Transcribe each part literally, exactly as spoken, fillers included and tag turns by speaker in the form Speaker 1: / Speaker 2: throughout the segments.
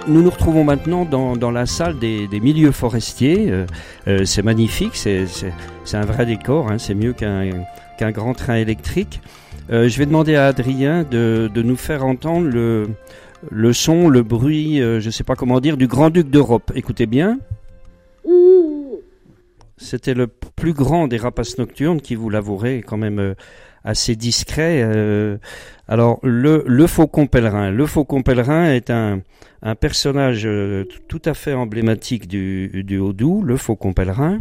Speaker 1: nous nous retrouvons maintenant dans, dans la salle des, des milieux forestiers. Euh, euh, c'est magnifique, c'est, c'est, c'est un vrai décor, hein, c'est mieux qu'un, qu'un grand train électrique. Euh, je vais demander à Adrien de, de nous faire entendre le, le son, le bruit, euh, je ne sais pas comment dire, du Grand-Duc d'Europe. Écoutez bien. C'était le plus grand des rapaces nocturnes qui, vous l'avouerez, est quand même euh, assez discret. Euh, alors, le, le faucon pèlerin. Le faucon pèlerin est un, un personnage euh, tout à fait emblématique du, du Haut-Doubs, le faucon pèlerin.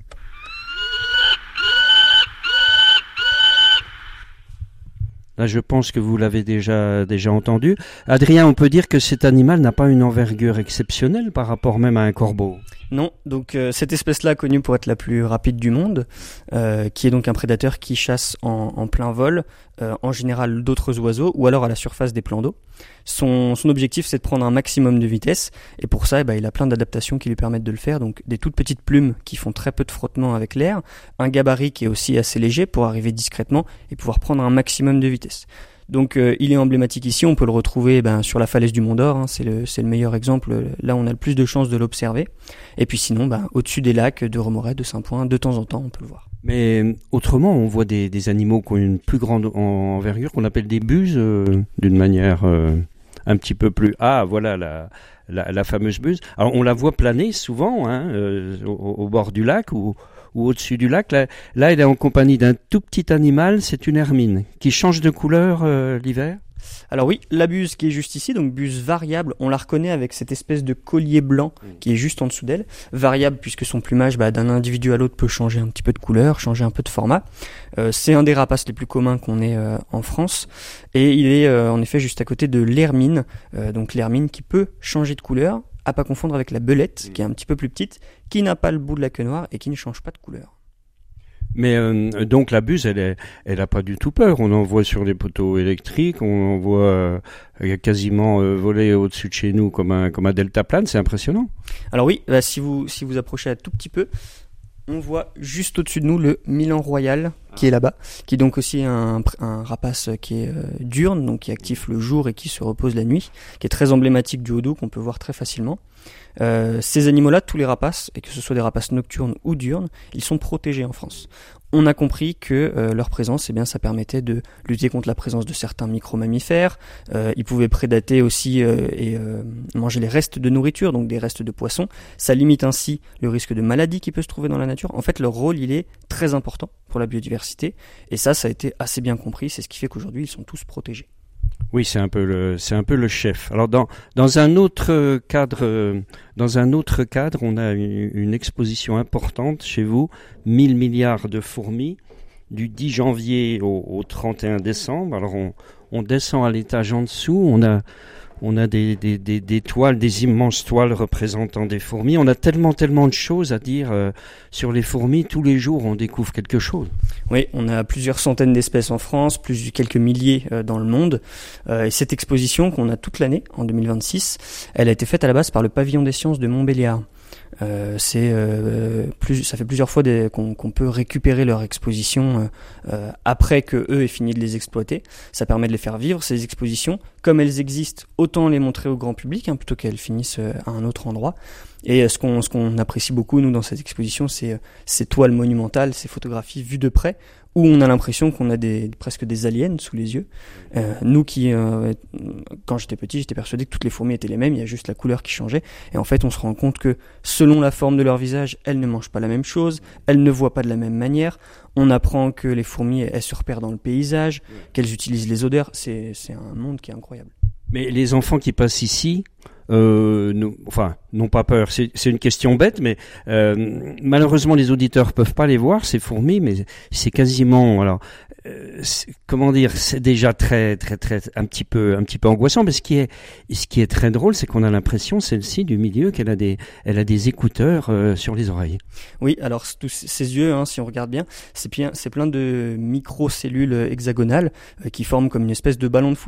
Speaker 1: Là, je pense que vous l'avez déjà, déjà entendu. Adrien, on peut dire que cet animal n'a pas une envergure exceptionnelle par rapport même à un corbeau.
Speaker 2: Non, donc euh, cette espèce-là, connue pour être la plus rapide du monde, euh, qui est donc un prédateur qui chasse en, en plein vol, euh, en général d'autres oiseaux, ou alors à la surface des plans d'eau. Son, son objectif, c'est de prendre un maximum de vitesse, et pour ça, eh ben, il a plein d'adaptations qui lui permettent de le faire, donc des toutes petites plumes qui font très peu de frottement avec l'air, un gabarit qui est aussi assez léger pour arriver discrètement et pouvoir prendre un maximum de vitesse. Donc euh, il est emblématique ici, on peut le retrouver ben, sur la falaise du Mont d'Or, hein, c'est, le, c'est le meilleur exemple, là on a le plus de chances de l'observer. Et puis sinon, ben, au-dessus des lacs de Remoret, de Saint-Point, de temps en temps on peut le voir.
Speaker 1: Mais autrement, on voit des, des animaux qui ont une plus grande envergure, qu'on appelle des buses, euh, d'une manière euh, un petit peu plus... Ah, voilà la, la, la fameuse buse. Alors on la voit planer souvent hein, euh, au, au bord du lac ou... ou au-dessus du lac. Là, là, elle est en compagnie d'un tout petit animal, c'est une hermine, qui change de couleur euh, l'hiver.
Speaker 2: Alors oui, la buse qui est juste ici, donc buse variable, on la reconnaît avec cette espèce de collier blanc qui est juste en dessous d'elle. Variable puisque son plumage bah, d'un individu à l'autre peut changer un petit peu de couleur, changer un peu de format. Euh, c'est un des rapaces les plus communs qu'on ait euh, en France. Et il est euh, en effet juste à côté de l'hermine, euh, donc l'hermine qui peut changer de couleur, à pas confondre avec la belette, qui est un petit peu plus petite, qui n'a pas le bout de la queue noire et qui ne change pas de couleur.
Speaker 1: Mais euh, donc la buse, elle est, elle a pas du tout peur. On en voit sur les poteaux électriques, on en voit euh, quasiment euh, voler au-dessus de chez nous comme un, comme un deltaplane. C'est impressionnant.
Speaker 2: Alors oui, bah, si vous, si vous approchez un tout petit peu, on voit juste au-dessus de nous le Milan Royal qui est là-bas, qui est donc aussi un, un rapace qui est euh, diurne, donc qui est actif le jour et qui se repose la nuit, qui est très emblématique du Haut-Doubs, qu'on peut voir très facilement. Euh, ces animaux-là, tous les rapaces, et que ce soit des rapaces nocturnes ou diurnes, ils sont protégés en France. On a compris que euh, leur présence, eh bien, ça permettait de lutter contre la présence de certains micro-mammifères. Euh, ils pouvaient prédater aussi euh, et euh, manger les restes de nourriture, donc des restes de poissons. Ça limite ainsi le risque de maladie qui peut se trouver dans la nature. En fait, leur rôle, il est très important pour la biodiversité. Et ça, ça a été assez bien compris. C'est ce qui fait qu'aujourd'hui, ils sont tous protégés.
Speaker 1: Oui, c'est un peu le, c'est un peu le chef. Alors dans dans un autre cadre, dans un autre cadre, on a une, une exposition importante chez vous, mille milliards de fourmis, du dix janvier au, au trente et un décembre. Alors on on descend à l'étage en dessous, on a on a des, des, des, des toiles, des immenses toiles représentant des fourmis. On a tellement, tellement de choses à dire euh, sur les fourmis. Tous les jours, on découvre quelque chose.
Speaker 2: Oui, on a plusieurs centaines d'espèces en France, plus de quelques milliers euh, dans le monde. Euh, et cette exposition qu'on a toute l'année, en deux mille vingt-six, elle a été faite à la base par le Pavillon des Sciences de Montbéliard. Euh, c'est euh, plus, ça fait plusieurs fois des, qu'on, qu'on peut récupérer leur exposition euh, euh, après que eux aient fini de les exploiter. Ça permet de les faire vivre, ces expositions. Comme elles existent, autant les montrer au grand public hein, plutôt qu'elles finissent euh, à un autre endroit. Et euh, ce qu'on, ce qu'on apprécie beaucoup nous dans cette exposition, c'est euh, ces toiles monumentales, ces photographies vues de près, où on a l'impression qu'on a des, presque des aliens sous les yeux. Euh, nous qui, euh, quand j'étais petit, j'étais persuadé que toutes les fourmis étaient les mêmes, il y a juste la couleur qui changeait. Et en fait, on se rend compte que selon la forme de leur visage, elles ne mangent pas la même chose, elles ne voient pas de la même manière. On apprend que les fourmis, elles se repèrent dans le paysage, qu'elles utilisent les odeurs. C'est, c'est un monde qui est incroyable.
Speaker 1: Mais les enfants qui passent ici, euh, nous, enfin, n'ont pas peur. C'est, c'est une question bête, mais euh, malheureusement, les auditeurs peuvent pas les voir ces fourmis, mais c'est quasiment, alors, euh, c'est, comment dire, c'est déjà très, très, très, un petit peu, un petit peu angoissant. Mais ce qui est, ce qui est très drôle, c'est qu'on a l'impression, celle-ci du milieu, qu'elle a des, elle a des écouteurs euh, sur les oreilles.
Speaker 2: Oui, alors tous ces yeux, hein, si on regarde bien, c'est bien, c'est plein de microcellules hexagonales euh, qui forment comme une espèce de ballon de foot.